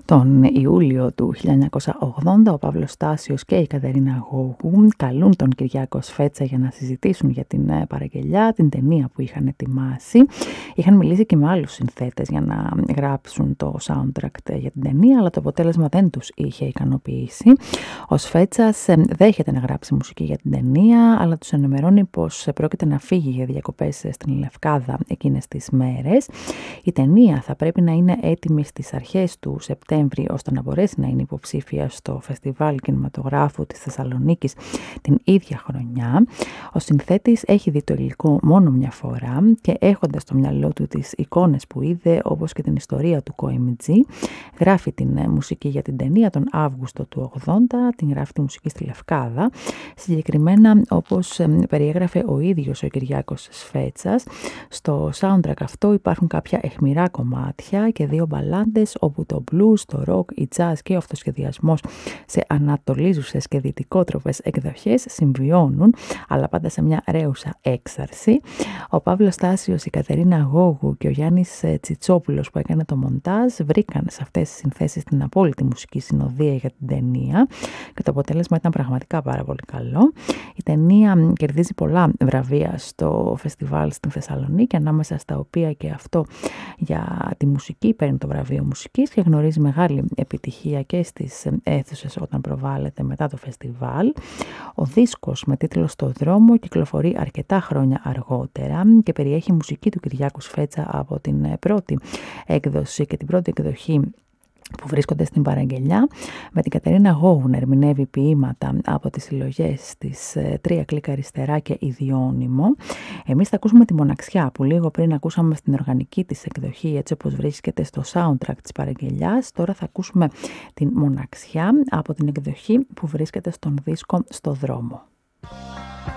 Τον Ιούλιο του 1980 ο Παύλος Στάσιος και η Κατερίνα Γόγου καλούν τον Κυριάκο Σφέτσα για να συζητήσουν για την παραγγελιά, την ταινία που είχαν ετοιμάσει. Είχαν μιλήσει και με άλλους συνθέτες για να γράψουν το soundtrack για την ταινία, αλλά το αποτέλεσμα δεν τους είχε ικανοποιήσει. Ο Σφέτσας δέχεται να γράψει μουσική για την ταινία, αλλά τους ενημερώνει πως πρόκειται να φύγει για διακοπές στην Λευκάδα εκείνες τις μέρες. Η ταινία θα πρέπει να είναι έτοιμη στις αρχές του Σεπτέμβρη, ώστε να μπορέσει να είναι υποψήφια στο Φεστιβάλ Κινηματογράφου της Θεσσαλονίκης την ίδια χρονιά. Ο συνθέτης έχει δει το υλικό μόνο μια φορά και έχοντας στο μυαλό του τις εικόνες που είδε, όπως και την ιστορία του KOMG, γράφει την μουσική για την ταινία τον Αύγουστο του 80, την γράφει τη μουσική στη Λευκάδα, συγκεκριμένα όπως περιέγραφε ο ίδιος ο Κυριάκος Σφέτσας. Στο soundtrack αυτό υπάρχουν κάποια αιχμηρά κομμάτια και δύο μπαλάντες, όπου το blues, το rock, η jazz και ο αυτοσχεδιασμός σε ανατολίζουσες και δυτικότροπες εκδοχές συμβιώνουν, αλλά πάντα σε μια ρέουσα έξαρση. Ο Παύλος Στάσιος, η Κατερίνα Γόγου και ο Γιάννης Τσιτσόπουλος που έκανε το μοντάζ βρήκαν σε αυτές τις συνθέσεις την απόλυτη μουσική συνοδεία για την ταινία και το αποτέλεσμα ήταν πραγματικά πάρα πολύ καλό. Η ταινία κερδίζει πολλά βραβεία στο φεστιβάλ στην Θεσσαλονίκη, ανάμεσα στα οποία και αυτό για τη μουσική παίρνει το βραβείο μουσικής και γνωρίζει μεγάλη επιτυχία και στις αίθουσες όταν προβάλλεται μετά το φεστιβάλ. Ο δίσκος με τίτλο «Στο δρόμο» κυκλοφορεί αρκετά χρόνια αργότερα και περιέχει μουσική του Κυριάκου Σφέτσα από την πρώτη έκδοση και την πρώτη εκδοχή που βρίσκονται στην παραγγελιά, με την Κατερίνα Γόγου να ερμηνεύει ποίηματα από τις συλλογές της Τρία Κλικ Αριστερά και Ιδιώνυμο. Εμείς θα ακούσουμε τη Μοναξιά που λίγο πριν ακούσαμε στην οργανική της εκδοχή, έτσι όπως βρίσκεται στο soundtrack της παραγγελιάς. Τώρα θα ακούσουμε την Μοναξιά από την εκδοχή που βρίσκεται στον δίσκο «Στο δρόμο».